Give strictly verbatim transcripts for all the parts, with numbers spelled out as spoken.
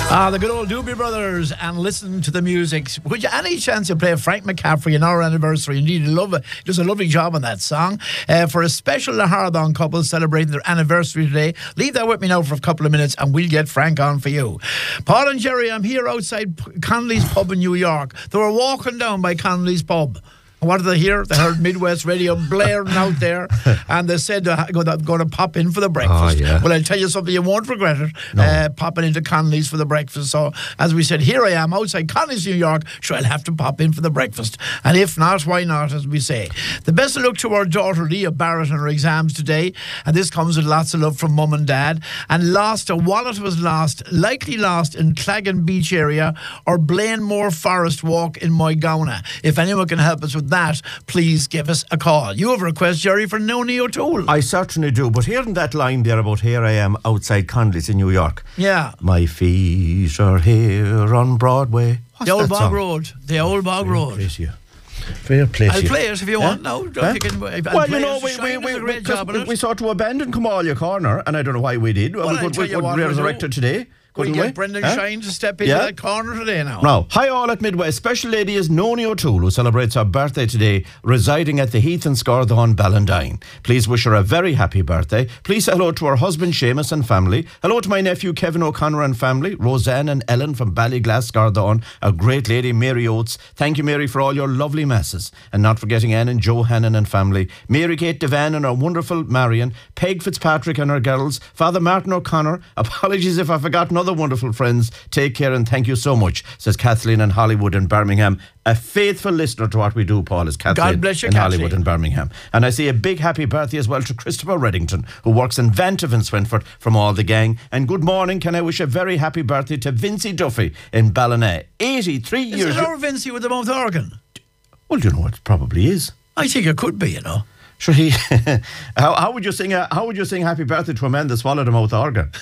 Ah, the good old Doobie Brothers, and listen to the music. Would you any chance you play Frank McCaffrey in our anniversary? Indeed, he love it. He does a lovely job on that song. Uh, for a special Lahardon couple celebrating their anniversary today, leave that with me now for a couple of minutes and we'll get Frank on for you. Paul and Jerry, I'm here outside Connolly's Pub in New York. They were walking down by Connolly's Pub. What did they hear? They heard Midwest Radio blaring out there, and they said they're going to pop in for the breakfast. Oh, yeah. Well, I'll tell you something, you won't regret it, No. uh, popping into Connolly's for the breakfast. So, as we said, here I am outside Connolly's, New York, sure I'll have to pop in for the breakfast. And if not, why not, as we say. The best of luck to our daughter, Leah Barrett, in her exams today, and this comes with lots of love from Mum and Dad. And lost, a wallet was lost, likely lost in Claggan Beach area or Blainmore Forest Walk in Moygauna. If anyone can help us with that, please give us a call. You have a request, Jerry, for Noni O'Toole. I certainly do, but hearing that line there about here I am outside Connolly's in New York. Yeah. My feet are here on Broadway. What's The Old that Bog song? Road. The Old Bog Fair Road. play to you. Fair play to I'll you. play it if you Huh? want. No, don't Huh? you can, I'll Well, play you know, it. we, Shine we, does we, a we, great 'cause job on we, it. we sought to abandon Camalia Corner, and I don't know why we did. Well, we I'll could, tell we you could what we'll resurrect do. it today. We Couldn't get we? Brendan Huh? Shine to step into Yeah. that corner today now. Now, hi all at Midwest. Special lady is Noni O'Toole, who celebrates her birthday today, residing at the Heath and Scarthon, Ballandine. Please wish her a very happy birthday. Please say hello to her husband Seamus and family. Hello to my nephew Kevin O'Connor and family. Roseanne and Ellen from Ballyglass, Scarthon. A great lady, Mary Oates. Thank you, Mary, for all your lovely masses. And not forgetting Anne and Joe Hannon and family. Mary Kate Devan and her wonderful Marion. Peg Fitzpatrick and her girls. Father Martin O'Connor. Apologies if I've forgotten other wonderful friends. Take care and thank you so much, says Kathleen in Hollywood in Birmingham. A faithful listener to what we do, Paul, is Kathleen God bless you, in Kathleen. Hollywood in Birmingham. And I say a big happy birthday as well to Christopher Reddington, who works in Vantive in Swinford, from all the gang. And good morning, can I wish a very happy birthday to Vincey Duffy in Ballina. eighty-three Is years... it our Vincey with the mouth organ? Well, you know, it probably is. I think it could be, you know. Sure, he... how, how would you sing a, How would you sing happy birthday to a man that swallowed a mouth organ?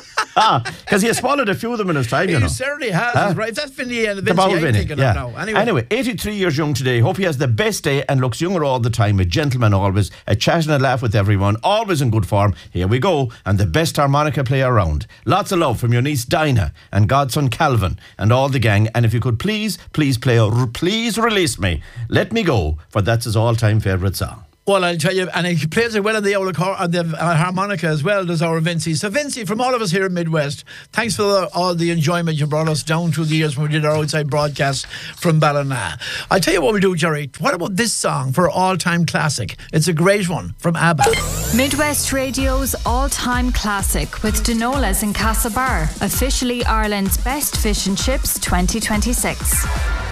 Ah, because he has swallowed a few of them in his time, you He know. certainly has, Huh? right? That's been the end of The Vincey Bowl I'm Vinny, thinking yeah. of now. Anyway. Anyway, eighty-three years young today. Hope he has the best day and looks younger all the time. A gentleman always, a chat and a laugh with everyone, always in good form. Here we go, and the best harmonica player around. Lots of love from your niece Dinah and godson Calvin and all the gang. And if you could please, please play, a, please release me. Let me go, for that's his all-time favourite song. Well, I'll tell you, and he plays it well on the old cor- on the uh, harmonica as well, does our Vincey. So, Vincey, from all of us here in Midwest, thanks for the, all the enjoyment you brought us down through the years when we did our outside broadcast from Ballina. I'll tell you what we do, Jerry. What about this song for all-time classic? It's a great one from ABBA. Midwest Radio's all-time classic with Denola's in Castlebar, officially Ireland's best fish and chips twenty twenty-six.